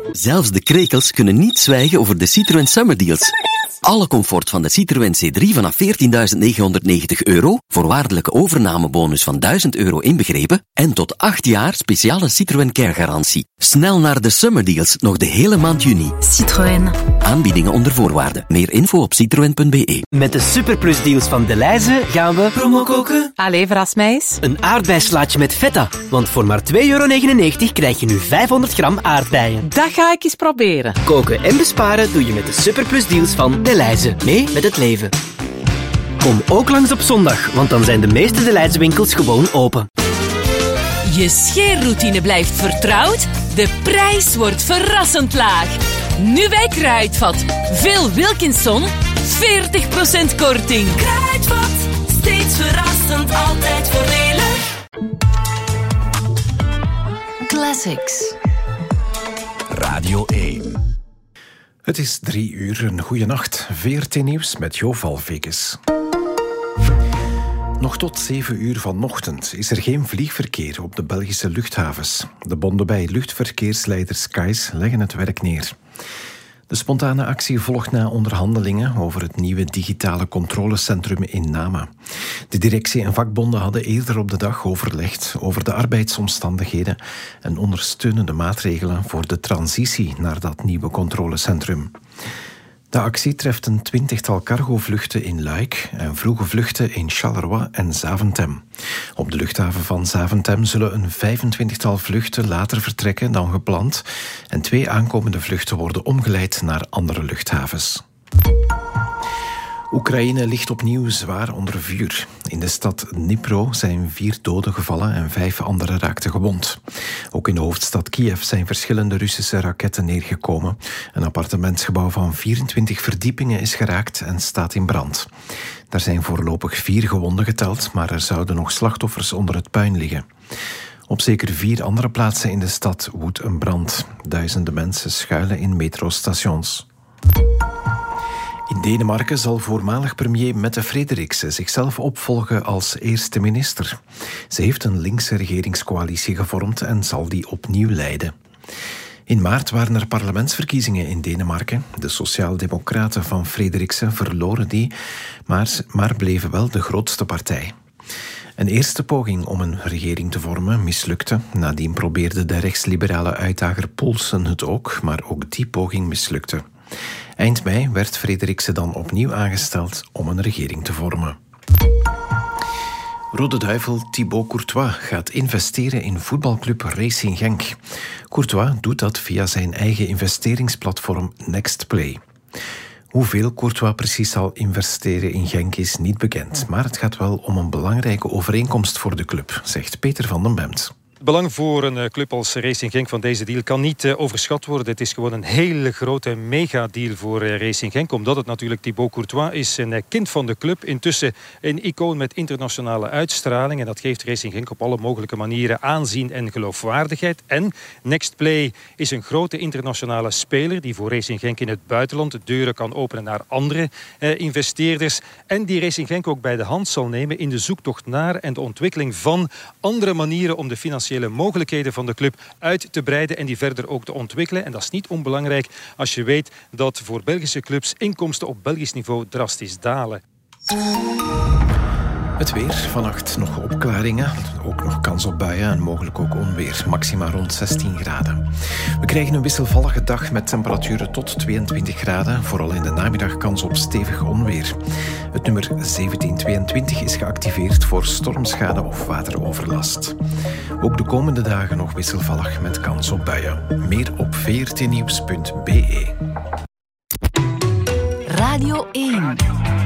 Zelfs de krekels kunnen niet zwijgen over de Citroën Summer Deals. Alle comfort van de Citroën C3 vanaf €14.990, voorwaardelijke overnamebonus van €1.000 inbegrepen en tot 8 jaar speciale Citroën Care garantie. Snel naar de Summer Deals, nog de hele maand juni. Citroën. Aanbiedingen onder voorwaarden. Meer info op citroen.be. Met de Superplus deals van Delhaize gaan we promo koken. Allee, verras mij eens. Een aardbeislaatje met feta. Want voor maar €2,99 krijg je nu 500 gram aardbeien. Dat ga ik eens proberen. Koken en besparen doe je met de Superplus deals van Delhaize. Mee met het leven. Kom ook langs op zondag, want dan zijn de meeste Delhaize winkels gewoon open. Je scheerroutine blijft vertrouwd, de prijs wordt verrassend laag. Nu bij Kruidvat. Veel Wilkinson, 40% korting. Kruidvat, steeds verrassend, altijd voordelig. Classics. Radio 1. Het is 3 uur, een goeie nacht. VRT Nieuws met Jo Valvekes. Nog tot 7 uur vanochtend is er geen vliegverkeer op de Belgische luchthavens. De bonden bij luchtverkeersleider Skies leggen het werk neer. De spontane actie volgt na onderhandelingen over het nieuwe digitale controlecentrum in Nama. De directie en vakbonden hadden eerder op de dag overlegd over de arbeidsomstandigheden en ondersteunende maatregelen voor de transitie naar dat nieuwe controlecentrum. De actie treft een 20-tal cargovluchten in Luik en vroege vluchten in Charleroi en Zaventem. Op de luchthaven van Zaventem zullen een 25-tal vluchten later vertrekken dan gepland en 2 aankomende vluchten worden omgeleid naar andere luchthavens. Oekraïne ligt opnieuw zwaar onder vuur. In de stad Dnipro zijn 4 doden gevallen en 5 anderen raakten gewond. Ook in de hoofdstad Kiev zijn verschillende Russische raketten neergekomen. Een appartementsgebouw van 24 verdiepingen is geraakt en staat in brand. Daar zijn voorlopig 4 gewonden geteld, maar er zouden nog slachtoffers onder het puin liggen. Op zeker 4 andere plaatsen in de stad woedt een brand. Duizenden mensen schuilen in metrostations. In Denemarken zal voormalig premier Mette Frederiksen zichzelf opvolgen als eerste minister. Ze heeft een linkse regeringscoalitie gevormd en zal die opnieuw leiden. In maart waren er parlementsverkiezingen in Denemarken. De Sociaaldemocraten van Frederiksen verloren die, maar bleven wel de grootste partij. Een eerste poging om een regering te vormen mislukte. Nadien probeerde de rechtsliberale uitdager Poelsen het ook, maar ook die poging mislukte. Eind mei werd Frederiksen dan opnieuw aangesteld om een regering te vormen. Rode Duivel Thibaut Courtois gaat investeren in voetbalclub Racing Genk. Courtois doet dat via zijn eigen investeringsplatform Nextplay. Hoeveel Courtois precies zal investeren in Genk is niet bekend, maar het gaat wel om een belangrijke overeenkomst voor de club, zegt Peter van den Bemt. Het belang voor een club als Racing Genk van deze deal kan niet overschat worden. Het is gewoon een hele grote megadeal voor Racing Genk. Omdat het natuurlijk Thibaut Courtois is, een kind van de club. Intussen een icoon met internationale uitstraling. En dat geeft Racing Genk op alle mogelijke manieren aanzien en geloofwaardigheid. En Nextplay is een grote internationale speler die voor Racing Genk in het buitenland de deuren kan openen naar andere investeerders. En die Racing Genk ook bij de hand zal nemen in de zoektocht naar en de ontwikkeling van andere manieren om de financiële mogelijkheden van de club uit te breiden en die verder ook te ontwikkelen. En dat is niet onbelangrijk als je weet dat voor Belgische clubs inkomsten op Belgisch niveau drastisch dalen. Het weer, vannacht nog opklaringen, ook nog kans op buien en mogelijk ook onweer. Maxima rond 16 graden. We krijgen een wisselvallige dag met temperaturen tot 22 graden. Vooral in de namiddag kans op stevig onweer. Het nummer 1722 is geactiveerd voor stormschade of wateroverlast. Ook de komende dagen nog wisselvallig met kans op buien. Meer op vrtnieuws.be. Radio 1.